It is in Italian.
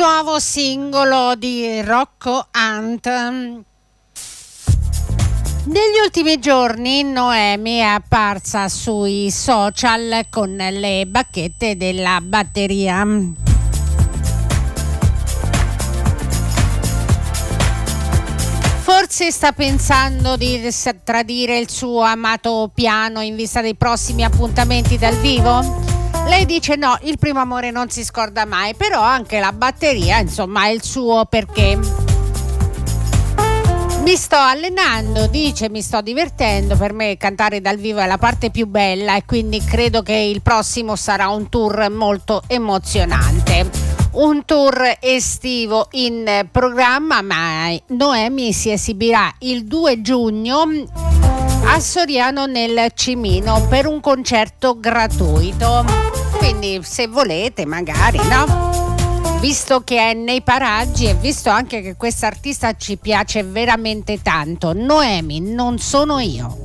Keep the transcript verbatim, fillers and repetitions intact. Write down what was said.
nuovo singolo di Rocco Hunt. Negli ultimi giorni Noemi è apparsa sui social con le bacchette della batteria. Forse sta pensando di tradire il suo amato piano in vista dei prossimi appuntamenti dal vivo? Lei dice no, il primo amore non si scorda mai, però anche la batteria, insomma, ha il suo perché. Mi sto allenando, dice, mi sto divertendo, per me cantare dal vivo è la parte più bella e quindi credo che il prossimo sarà un tour molto emozionante. Un tour estivo in programma, ma Noemi si esibirà il due giugno a Soriano nel Cimino per un concerto gratuito. Quindi se volete magari, no? Visto che è nei paraggi e visto anche che questa artista ci piace veramente tanto, Noemi, non sono io.